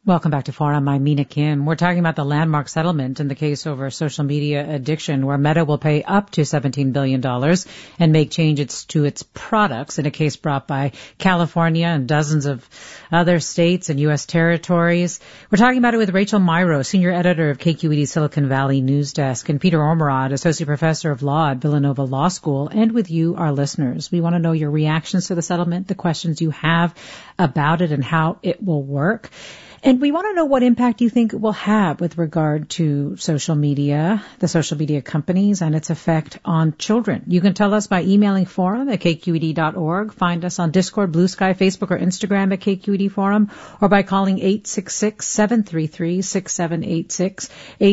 Welcome back to Forum. I'm Mina Kim. We're talking about the landmark settlement in the case over social media addiction, where Meta will pay up to $17 billion and make changes to its products in a case brought by California and dozens of other states and U.S. territories. We're talking about it with Rachel Myrow, senior editor of KQED Silicon Valley News Desk, and Peter Ormerod, associate professor of law at Villanova Law School, and with you, our listeners. We want to know your reactions to the settlement, the questions you have about it, and how it will work. And we want to know what impact you think it will have with regard to social media, the social media companies, and its effect on children. You can tell us by emailing forum@kqed.org. Find us on Discord, Blue Sky, Facebook, or Instagram at KQED Forum, or by calling 866-733-6786,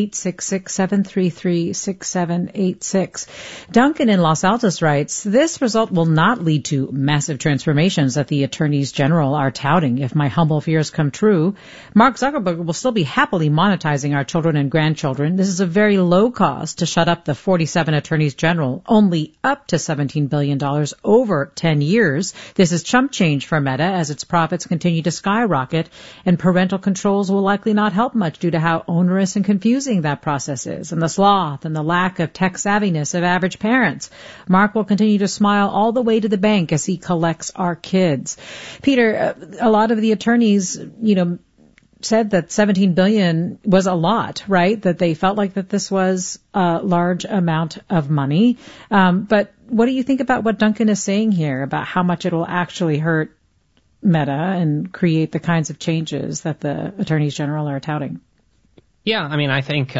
866-733-6786. Duncan in Los Altos writes, this result will not lead to massive transformations that the attorneys general are touting if my humble fears come true. Mark Zuckerberg will still be happily monetizing our children and grandchildren. This is a very low cost to shut up the 47 attorneys general, only up to $17 billion over 10 years. This is chump change for Meta as its profits continue to skyrocket, and parental controls will likely not help much due to how onerous and confusing that process is, and the sloth and the lack of tech savviness of average parents. Mark will continue to smile all the way to the bank as he collects our kids. Peter, a lot of the attorneys, said that $17 billion was a lot, right? That they felt like that this was a large amount of money. But what do you think about what Duncan is saying here about how much it will actually hurt Meta and create the kinds of changes that the attorneys general are touting? Yeah, I think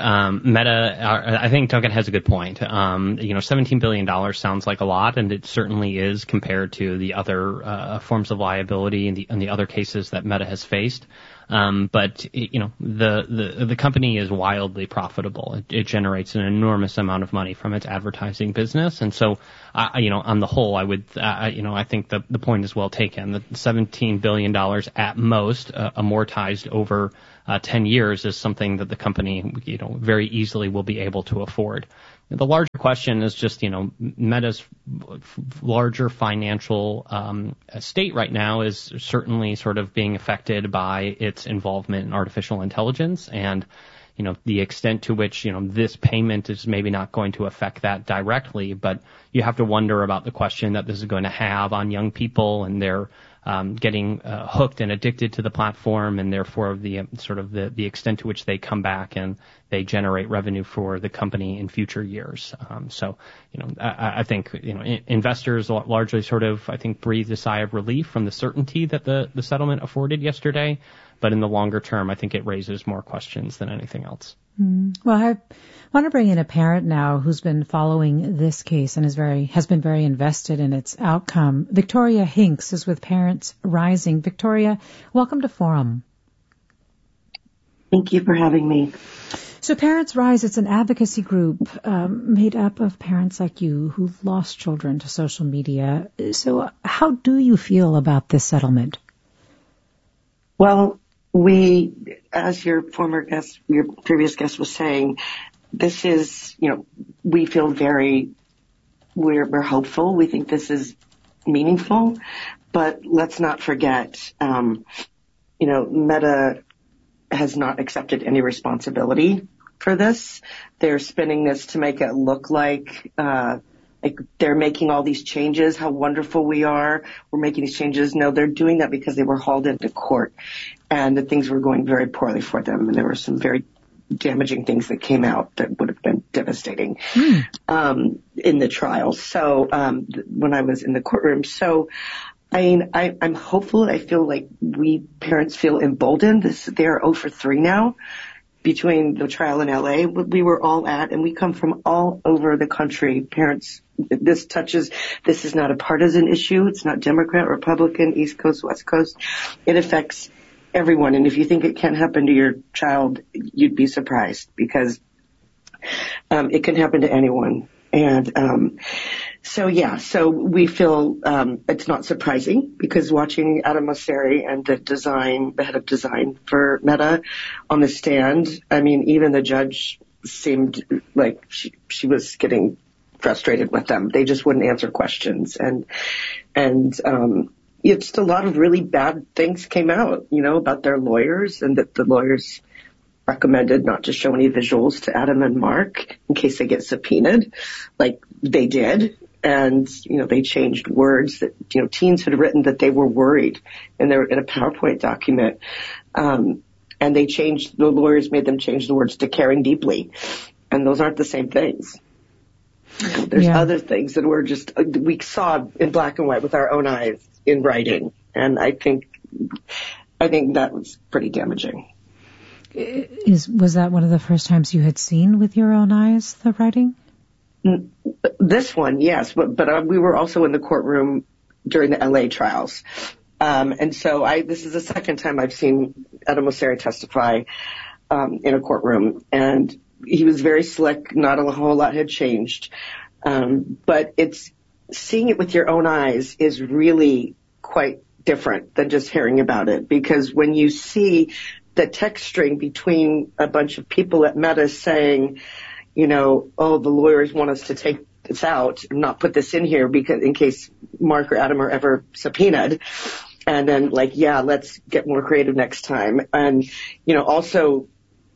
I think Duncan has a good point. $17 billion sounds like a lot, and it certainly is compared to the other forms of liability and the other cases that Meta has faced. But the company is wildly profitable. It generates an enormous amount of money from its advertising business, and so on the whole, I think the point is well taken. The $17 billion at most amortized over 10 years is something that the company, very easily will be able to afford. The larger question is just, Meta's larger financial state right now is certainly sort of being affected by its involvement in artificial intelligence, and the extent to which, this payment is maybe not going to affect that directly, but you have to wonder about the question that this is going to have on young people and their getting hooked and addicted to the platform, and therefore the extent to which they come back and they generate revenue for the company in future years. I think investors largely breathed a sigh of relief from the certainty that the settlement afforded yesterday. But in the longer term, I think it raises more questions than anything else. Well, I want to bring in a parent now who's been following this case and has been very invested in its outcome. Victoria Hinks is with Parents Rising. Victoria, welcome to Forum. Thank you for having me. So Parents Rise, it's an advocacy group made up of parents like you who've lost children to social media. So how do you feel about this settlement? Well, as your previous guest was saying, this is, we feel we're hopeful. We think this is meaningful, but let's not forget, Meta has not accepted any responsibility for this. They're spinning this to make it look like they're making all these changes, how wonderful we are. We're making these changes. No, they're doing that because they were hauled into court and that things were going very poorly for them. And there were some very damaging things that came out that would have been devastating in the trial. So when I was in the courtroom. So I'm hopeful. I feel like we parents feel emboldened. They're 0 for 3 now. Between the trial in LA, we were all at, and we come from all over the country. Parents, this is not a partisan issue. It's not Democrat, Republican, East Coast, West Coast. It affects everyone. And if you think it can't happen to your child, you'd be surprised because it can happen to anyone. And so we feel it's not surprising because watching Adam Mosseri and the head of design for Meta on the stand, even the judge seemed like she was getting frustrated with them. They just wouldn't answer questions. And just a lot of really bad things came out, about their lawyers, and that the lawyers recommended not to show any visuals to Adam and Mark in case they get subpoenaed, like they did. And, they changed words that, teens had written that they were worried in a PowerPoint document. And the lawyers made them change the words to caring deeply. And those aren't the same things. There's other things that we saw in black and white with our own eyes in writing. And I think that was pretty damaging. Was that one of the first times you had seen with your own eyes the writing? This one, yes, but we were also in the courtroom during the LA trials. And so this is the second time I've seen Adam Mosseri testify in a courtroom, and he was very slick. Not a whole lot had changed. But seeing it with your own eyes is really quite different than just hearing about it, because when you see the text string between a bunch of people at Meta saying, the lawyers want us to take this out and not put this in here because in case Mark or Adam are ever subpoenaed. And then let's get more creative next time. And, also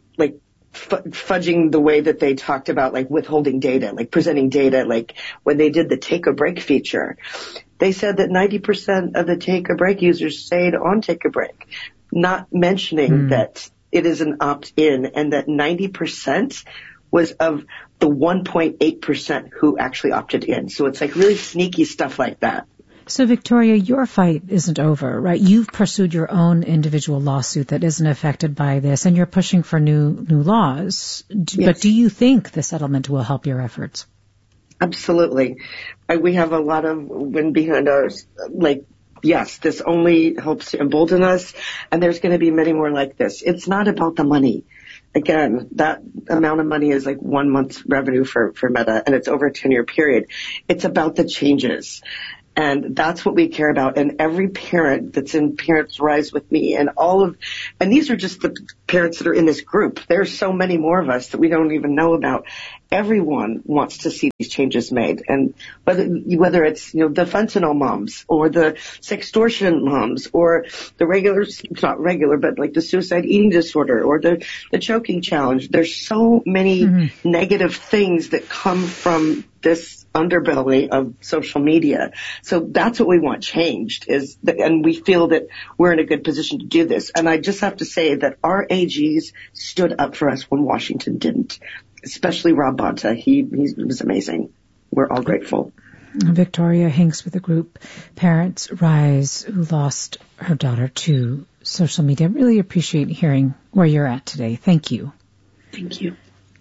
fudging the way that they talked about withholding data, presenting data, when they did the take a break feature, they said that 90% of the take a break users stayed on take a break, not mentioning that it is an opt-in and that 90% was of the 1.8% who actually opted in. So it's really sneaky stuff like that. So Victoria, your fight isn't over, right? You've pursued your own individual lawsuit that isn't affected by this, and you're pushing for new laws. Yes. But do you think the settlement will help your efforts? Absolutely. We have a lot of wind behind us. Yes, this only helps to embolden us, and there's going to be many more like this. It's not about the money. Again, that amount of money is 1 month's revenue for Meta, and it's over a 10-year period. It's about the changes. And that's what we care about. And every parent that's in Parents Rise with me and these are just the parents that are in this group. There's so many more of us that we don't even know about. Everyone wants to see these changes made. And whether it's, the fentanyl moms or the sextortion moms or the not regular, but the suicide eating disorder or the choking challenge. There's so many negative things that come from this underbelly of social media. So that's what we want changed and we feel that we're in a good position to do this. And I just have to say that our AGs stood up for us when Washington didn't, especially Rob Bonta. He was amazing. We're all grateful. Victoria Hinks with the group Parents Rise, who lost her daughter to social media. I really appreciate hearing where you're at today. Thank you. Thank you.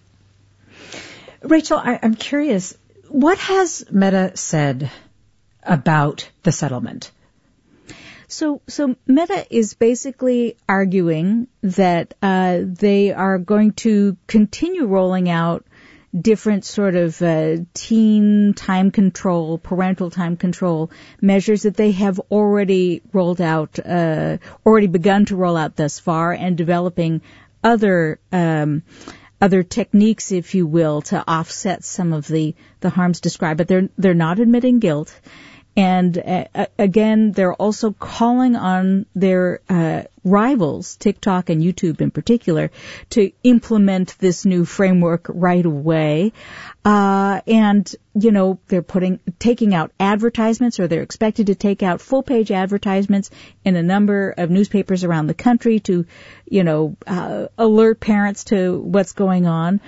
Rachel, I'm curious, what has Meta said about the settlement? So Meta is basically arguing that they are going to continue rolling out different sort of teen time control, parental time control measures that they have already rolled out, already begun to roll out thus far, and developing other techniques, if you will, to offset some of the harms described. But they're not admitting guilt. And again, they're also calling on their rivals, TikTok and YouTube in particular, to implement this new framework right away. And they're taking out advertisements, or they're expected to take out full-page advertisements in a number of newspapers around the country to, alert parents to what's going on.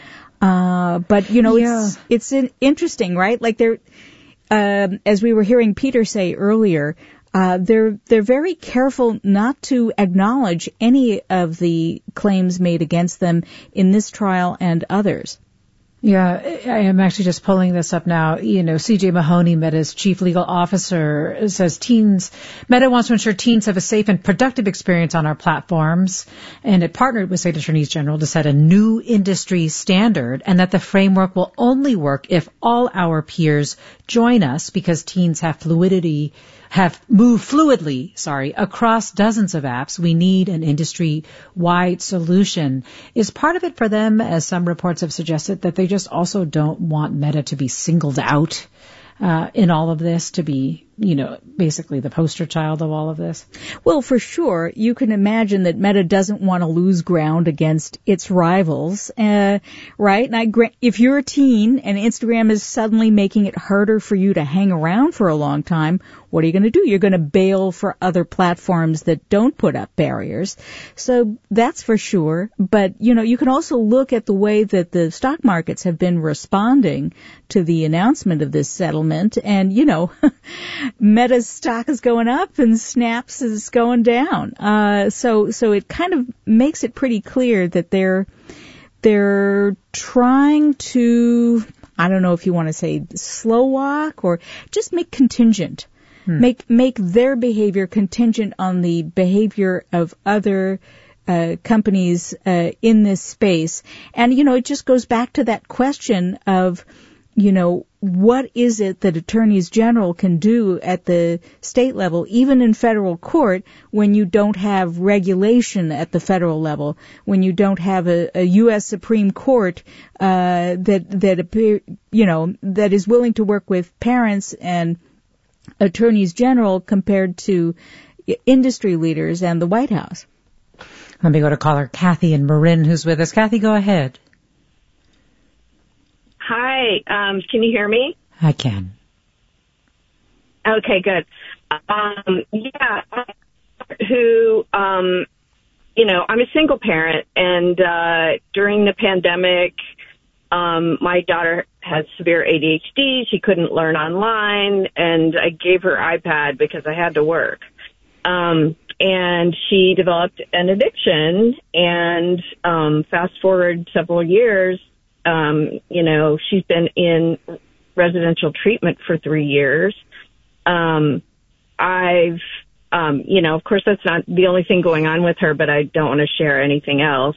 It's interesting, right? They're, as we were hearing Peter say earlier, they're very careful not to acknowledge any of the claims made against them in this trial and others. Yeah, I am actually just pulling this up now. CJ Mahoney, Meta's chief legal officer, says Meta wants to ensure teens have a safe and productive experience on our platforms, and it partnered with state attorneys general to set a new industry standard, and that the framework will only work if all our peers join us, because teens have moved fluidly, across dozens of apps. We need an industry-wide solution. Is part of it for them, as some reports have suggested, that they just also don't want Meta to be singled out in all of this, to be basically the poster child of all of this? Well, for sure, you can imagine that Meta doesn't want to lose ground against its rivals, right? And if you're a teen and Instagram is suddenly making it harder for you to hang around for a long time, what are you going to do? You're going to bail for other platforms that don't put up barriers. So that's for sure. But, you can also look at the way that the stock markets have been responding to the announcement of this settlement. And, Meta's stock is going up and Snap's is going down. So it kind of makes it pretty clear that they're trying to, I don't know if you want to say slow walk or just make contingent. Make their behavior contingent on the behavior of other companies in this space. And, it just goes back to that question of, what is it that attorneys general can do at the state level, even in federal court, when you don't have regulation at the federal level, when you don't have a U.S. Supreme Court that is willing to work with parents and attorneys general compared to industry leaders and the White House. Let me go to caller Kathy in Marin, who's with us. Kathy, go ahead. Hi, can you hear me? I can. Okay, good. I'm a single parent, and during the pandemic, my daughter had severe ADHD. She couldn't learn online, and I gave her iPad because I had to work. And she developed an addiction, and fast forward several years, she's been in residential treatment for 3 years. Of course that's not the only thing going on with her, but I don't want to share anything else.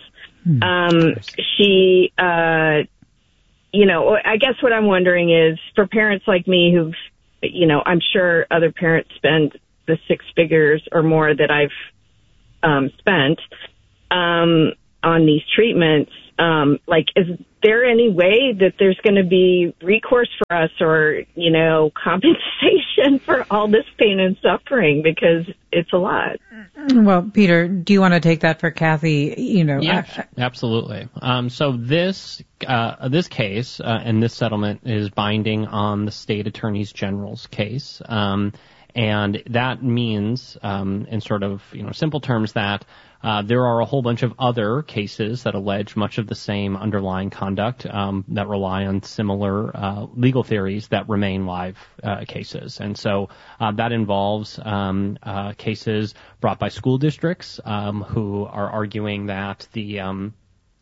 I guess what I'm wondering is for parents like me who've, I'm sure other parents spend the 6 figures or more that I've spent on these treatments. Is there any way that there's going to be recourse for us or, compensation for all this pain and suffering? Because it's a lot. Well, Peter, do you want to take that for Kathy? Yeah, absolutely. So this case and this settlement is binding on the state attorneys general's case. And that means, in sort of, simple terms, that there are a whole bunch of other cases that allege much of the same underlying conduct that rely on similar legal theories that remain live cases. And so that involves cases brought by school districts who are arguing that the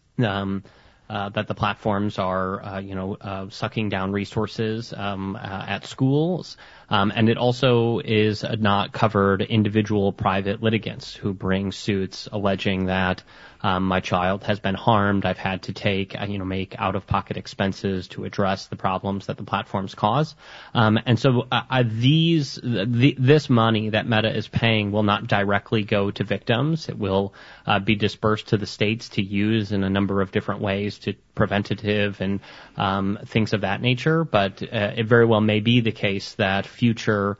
platforms are, sucking down resources at schools. And it also is not covered individual private litigants who bring suits alleging that my child has been harmed. I've had to make out-of-pocket expenses to address the problems that the platforms cause. And so this money that Meta is paying will not directly go to victims. It will be dispersed to the states to use in a number of different ways, to preventative and things of that nature. But it very well may be the case that future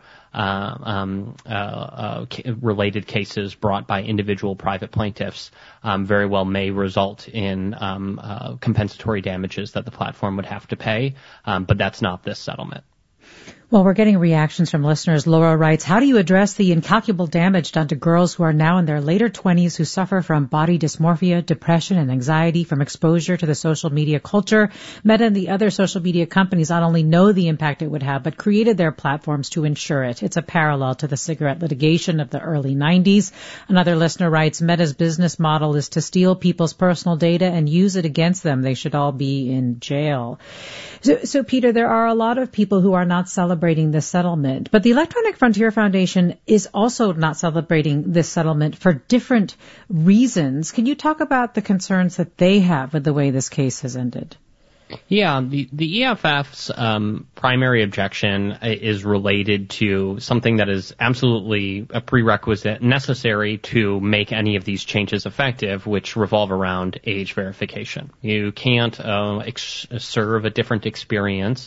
related cases brought by individual private plaintiffs very well may result in compensatory damages that the platform would have to pay, but that's not this settlement. Well, we're getting reactions from listeners. Laura writes, how do you address the incalculable damage done to girls who are now in their later 20s who suffer from body dysmorphia, depression, and anxiety from exposure to the social media culture? Meta and the other social media companies not only know the impact it would have, but created their platforms to ensure it. It's a parallel to the cigarette litigation of the early 90s. Another listener writes, Meta's business model is to steal people's personal data and use it against them. They should all be in jail. So Peter, there are a lot of people who are not celebrating this settlement, but the Electronic Frontier Foundation is also not celebrating this settlement for different reasons. Can you talk about the concerns that they have with the way this case has ended? Yeah, the EFF's primary objection is related to something that is absolutely a prerequisite necessary to make any of these changes effective, which revolve around age verification. You can't serve a different experience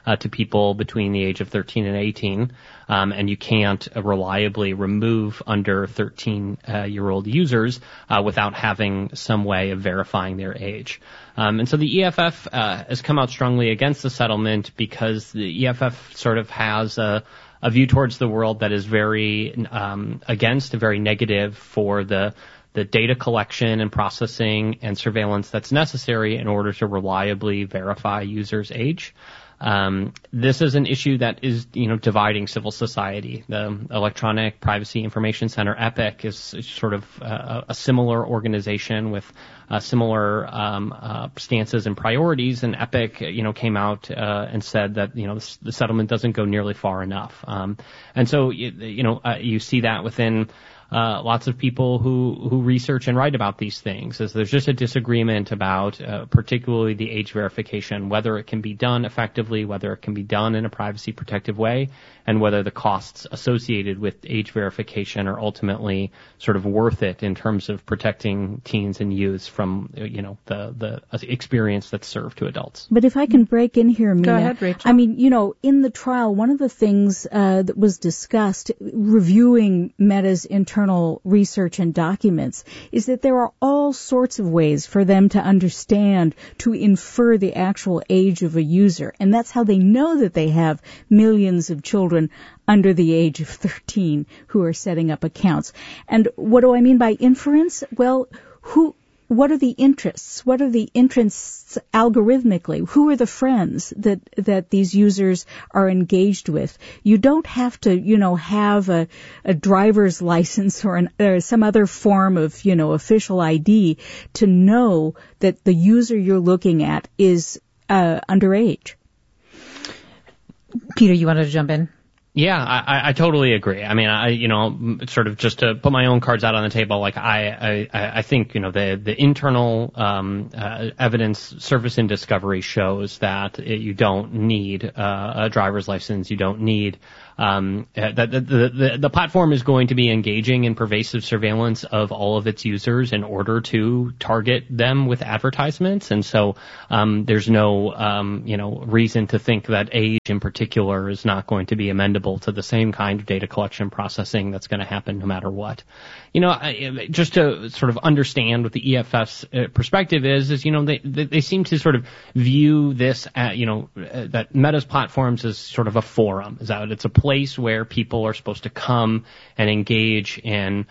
to people between the age of 13 and 18, and you can't reliably remove under 13-year-old users without having some way of verifying their age. And so the EFF has come out strongly against the settlement because the EFF sort of has a view towards the world that is very against and very negative for the data collection and processing and surveillance that's necessary in order to reliably verify users' age. This is an issue that is, dividing civil society. The Electronic Privacy Information Center, EPIC, is sort of a similar organization with similar stances and priorities. And EPIC, came out and said that the settlement doesn't go nearly far enough. And so you see that within lots of people who research and write about these things, as there's just a disagreement about particularly the age verification, whether it can be done effectively, whether it can be done in a privacy protective way, and whether the costs associated with age verification are ultimately sort of worth it in terms of protecting teens and youths from the experience that's served to adults. But if I can break in here, Mina. Go ahead, Rachel. I mean, in the trial, one of the things that was discussed, reviewing Meta's internal research and documents, is that there are all sorts of ways for them to understand, to infer the actual age of a user. And that's how they know that they have millions of children under the age of 13 who are setting up accounts. And what do I mean by inference? Well, what are the interests? What are the interests algorithmically? Who are the friends that these users are engaged with? You don't have to, have a driver's license or some other form of, official ID to know that the user you're looking at is underage. Peter, you wanted to jump in? Yeah, I totally agree. I mean, sort of just to put my own cards out on the table, like I think, the internal evidence surface in discovery shows that you don't need a driver's license. You don't need that the platform is going to be engaging in pervasive surveillance of all of its users in order to target them with advertisements. And so there's no reason to think that age in particular is not going to be amendable to the same kind of data collection processing that's going to happen no matter what. Just to sort of understand what the EFF's perspective is they seem to sort of view this that Meta's platforms as sort of a forum, is that it's a place where people are supposed to come and engage in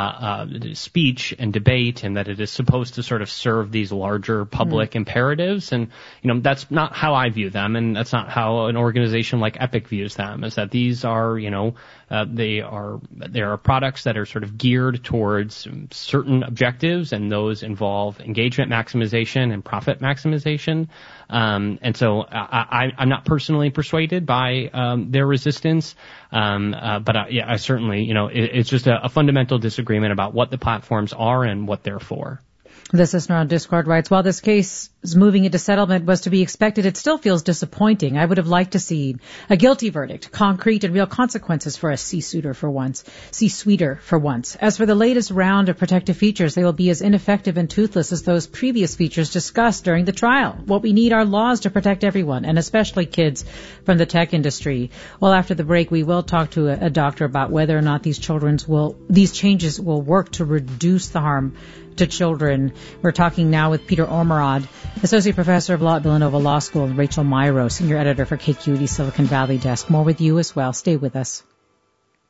speech and debate, and that it is supposed to sort of serve these larger public imperatives. And, that's not how I view them, and that's not how an organization like EPIC views them, is that these are, they are products that are sort of geared towards certain objectives, and those involve engagement maximization and profit maximization. And so I'm not personally persuaded by their resistance, but I certainly, it's just a fundamental disagreement about what the platforms are and what they're for. This listener on Discord writes, while this case is moving into settlement was to be expected, it still feels disappointing. I would have liked to see a guilty verdict, concrete and real consequences for a C-suiter for once. As for the latest round of protective features, they will be as ineffective and toothless as those previous features discussed during the trial. What we need are laws to protect everyone, and especially kids from the tech industry. Well, after the break, we will talk to a doctor about whether or not these changes will work to reduce the harm to children. We're talking now with Peter Ormerod, Associate Professor of Law at Villanova Law School, and Rachel Myrow, Senior Editor for KQED Silicon Valley Desk. More with you as well. Stay with us.